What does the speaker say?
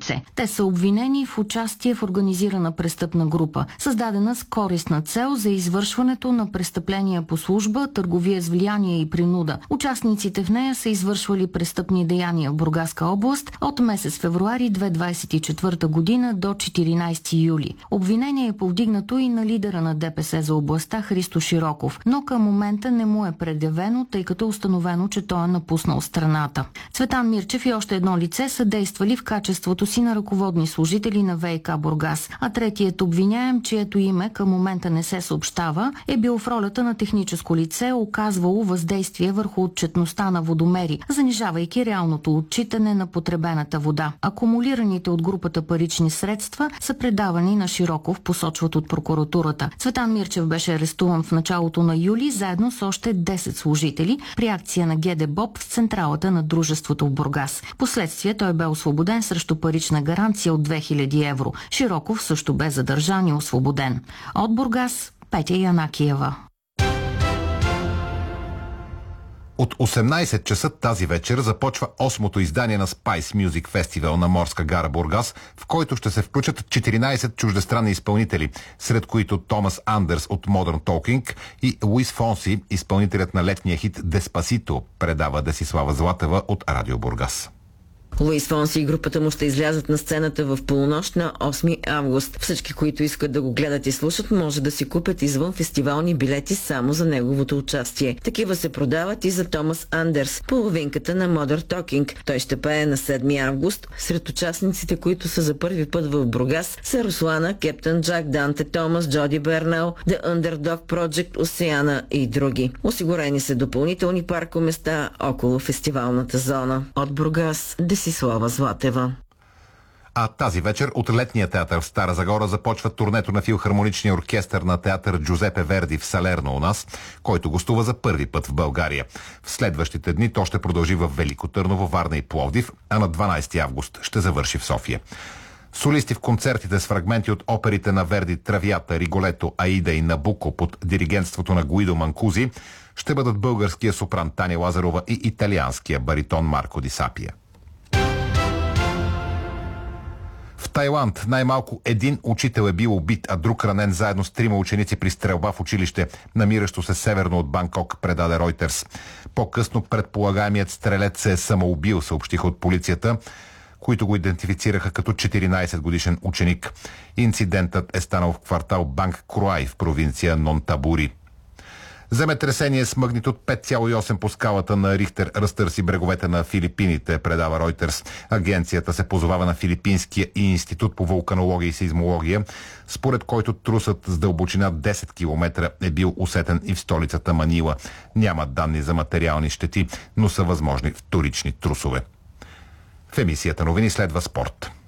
лице. Те са обвинени в участие в организирана престъпна група, създадена с користна цел за извършването на престъпления по служба, търговия с влияние и принуда. Участниците в нея са извършвали престъпни деяния в Бургаска област от месец февруари 2024 година до 14 юли. Обвинение е повдигнато и на лидера на ДПС за областта Христо Широков, но към момента не му е предявено, тъй като е установено, че той е напуснал страната. Цветан Мирчев и още едно лице са действали в качеството си на ръководни служители на ВиК Бургас, а третият обвиняем, чието име към момента не се съобщава, е бил в ролята на техническо лице, оказвало въздействие върху отчетността на водомери, занижавайки реалното отчитане на потребената вода. Акумулираните от групата парични средства са предавани на Широков, посочват от прокуратурата. Цветан Мирчев беше арестуван в началото на юли заедно с още 10 служители при акция на ГДБОП в централата на дружеството в Бургас. Последствие той бе освободен срещу парична гаранция от 2000 евро. Широков също бе задържан и освободен. От Бургас, Петя Янакиева. От 18 часа тази вечер започва 8-то издание на Spice Music Festival на Морска гара Бургас, в който ще се включат 14 чуждестранни изпълнители, сред които Томас Андерс от Modern Talking и Луис Фонси, изпълнителят на летния хит Деспасито, предава Десислава Златева от Радио Бургас. Луис Фонси и групата му ще излязат на сцената в полунощ на 8 август. Всички, които искат да го гледат и слушат, може да си купят извън фестивални билети само за неговото участие. Такива се продават и за Томас Андерс, половинката на Modern Talking. Той ще пее на 7 август. Сред участниците, които са за първи път в Бургас, са Руслана, Кептън Джак, Данте Томас, Джоди Бернал, The Underdog Project, Осеана и други. Осигурени са допълнителни паркоместа около фестивалната зона. От Бургас, Десислава Златева. А тази вечер от Летния театър в Стара Загора започва турнето на филхармоничния оркестър на театър Джузепе Верди в Салерно у нас, който гостува за първи път в България. В следващите дни то ще продължи в Велико Търново, Варна и Пловдив, а на 12 август ще завърши в София. Солисти в концертите с фрагменти от оперите на Верди Травията, Риголето, Аида и Набуко под диригентството на Гуидо Манкузи ще бъдат българския сопран Таня Лазарова и италианския баритон Марко Ди Сапия. В Тайланд най-малко един учител е бил убит, а друг ранен заедно с 3 ученици при стрелба в училище, намиращо се северно от Банкок, предаде Ройтерс. По-късно предполагаемият стрелец се е самоубил, съобщиха от полицията, които го идентифицираха като 14-годишен ученик. Инцидентът е станал в квартал Банк Круай в провинция Нонтабури. Земетресение с магнитуд 5,8 по скалата на Рихтер разтърси бреговете на Филипините, предава Ройтерс. Агенцията се позовава на Филипинския институт по вулканология и сейзмология, според който трусът с дълбочина 10 км е бил усетен и в столицата Манила. Няма данни за материални щети, но са възможни вторични трусове. В емисията новини следва спорт.